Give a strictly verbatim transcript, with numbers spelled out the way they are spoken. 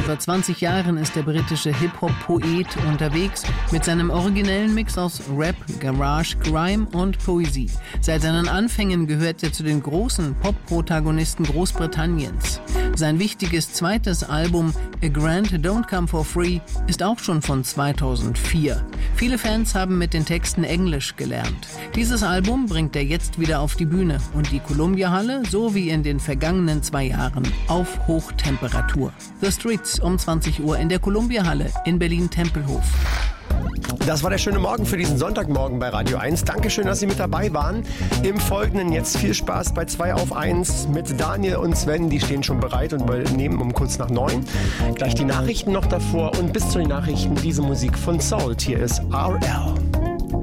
über zwanzig Jahren ist der britische Hip-Hop-Poet unterwegs mit seinem originellen Mix aus Rap, Garage, Grime und Poesie. Seit seinen Anfängen gehört er zu den großen Pop-Protagonisten Großbritanniens. Sein wichtiges zweites Album A Grant Don't Come For Free ist auch schon von zweitausendvier. Viele Fans haben mit den Texten Englisch gelernt. Dieses Album bringt er jetzt wieder auf die Bühne und die Columbia-Halle, so wie in den vergangenen zwei Jahren, auf Hochtemperatur. The Streets um zwanzig Uhr in der Columbia-Halle in Berlin-Tempelhof. Das war der schöne Morgen für diesen Sonntagmorgen bei Radio eins. Dankeschön, dass Sie mit dabei waren. Im Folgenden jetzt viel Spaß bei zwei auf eins mit Daniel und Sven. Die stehen schon bereit und übernehmen um kurz nach neun. Gleich die Nachrichten noch davor und bis zu den Nachrichten diese Musik von Salt. Hier ist R L.